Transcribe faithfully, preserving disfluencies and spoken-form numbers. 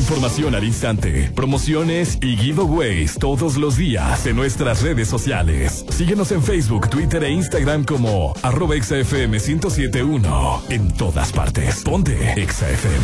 información al instante, promociones y giveaways todos los días en nuestras redes sociales. Síguenos en Facebook, Twitter e Instagram como arroba Exa F M ciento siete punto uno. En todas partes. Ponte Exa F M.